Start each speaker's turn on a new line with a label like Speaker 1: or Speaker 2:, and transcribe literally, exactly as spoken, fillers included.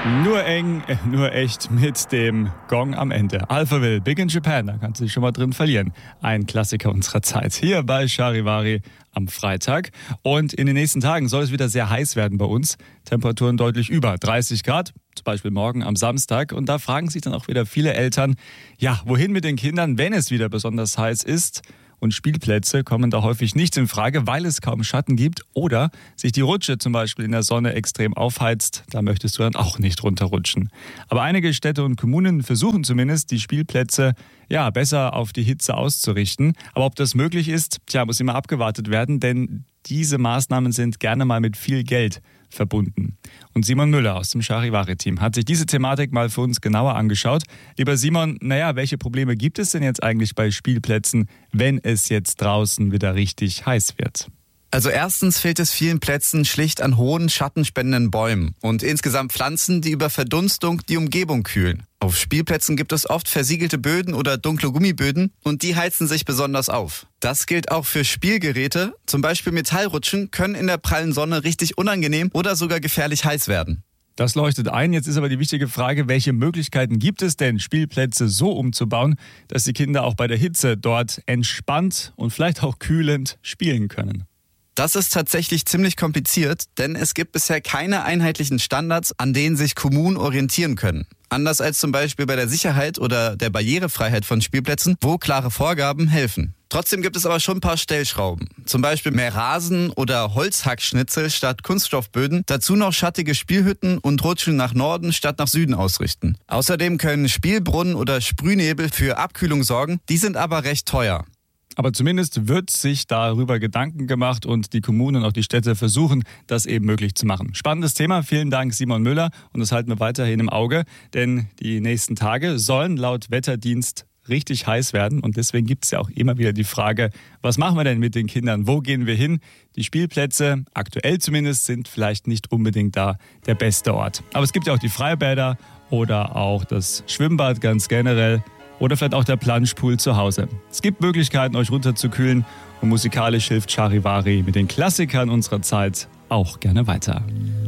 Speaker 1: Nur eng, nur echt mit dem Gong am Ende. Alphaville, Big in Japan, da kannst du dich schon mal drin verlieren. Ein Klassiker unserer Zeit. Hier bei Charivari am Freitag. Und in den nächsten Tagen soll es wieder sehr heiß werden bei uns. Temperaturen deutlich über dreißig Grad, zum Beispiel morgen am Samstag. Und da fragen sich dann auch wieder viele Eltern, ja, wohin mit den Kindern, wenn es wieder besonders heiß ist? Und Spielplätze kommen da häufig nicht in Frage, weil es kaum Schatten gibt oder sich die Rutsche zum Beispiel in der Sonne extrem aufheizt. Da möchtest du dann auch nicht runterrutschen. Aber einige Städte und Kommunen versuchen zumindest, die Spielplätze ja, besser auf die Hitze auszurichten. Aber ob das möglich ist, tja, muss immer abgewartet werden, denn diese Maßnahmen sind gerne mal mit viel Geld verbunden. Und Simon Müller aus dem Charivari-Team hat sich diese Thematik mal für uns genauer angeschaut. Lieber Simon, naja, welche Probleme gibt es denn jetzt eigentlich bei Spielplätzen, wenn es jetzt draußen wieder richtig heiß wird?
Speaker 2: Also erstens fehlt es vielen Plätzen schlicht an hohen, schattenspendenden Bäumen und insgesamt Pflanzen, die über Verdunstung die Umgebung kühlen. Auf Spielplätzen gibt es oft versiegelte Böden oder dunkle Gummiböden und die heizen sich besonders auf. Das gilt auch für Spielgeräte. Zum Beispiel Metallrutschen können in der prallen Sonne richtig unangenehm oder sogar gefährlich heiß werden.
Speaker 1: Das leuchtet ein. Jetzt ist aber die wichtige Frage, welche Möglichkeiten gibt es denn, Spielplätze so umzubauen, dass die Kinder auch bei der Hitze dort entspannt und vielleicht auch kühlend spielen können?
Speaker 2: Das ist tatsächlich ziemlich kompliziert, denn es gibt bisher keine einheitlichen Standards, an denen sich Kommunen orientieren können. Anders als zum Beispiel bei der Sicherheit oder der Barrierefreiheit von Spielplätzen, wo klare Vorgaben helfen. Trotzdem gibt es aber schon ein paar Stellschrauben. Zum Beispiel mehr Rasen oder Holzhackschnitzel statt Kunststoffböden. Dazu noch schattige Spielhütten und Rutschen nach Norden statt nach Süden ausrichten. Außerdem können Spielbrunnen oder Sprühnebel für Abkühlung sorgen. Die sind aber recht teuer.
Speaker 1: Aber zumindest wird sich darüber Gedanken gemacht und die Kommunen und auch die Städte versuchen, das eben möglich zu machen. Spannendes Thema. Vielen Dank, Simon Müller. Und das halten wir weiterhin im Auge, denn die nächsten Tage sollen laut Wetterdienst richtig heiß werden. Und deswegen gibt es ja auch immer wieder die Frage, was machen wir denn mit den Kindern? Wo gehen wir hin? Die Spielplätze, aktuell zumindest, sind vielleicht nicht unbedingt da der beste Ort. Aber es gibt ja auch die Freibäder oder auch das Schwimmbad ganz generell. Oder vielleicht auch der Planschpool zu Hause. Es gibt Möglichkeiten, euch runterzukühlen. Und musikalisch hilft Charivari mit den Klassikern unserer Zeit auch gerne weiter.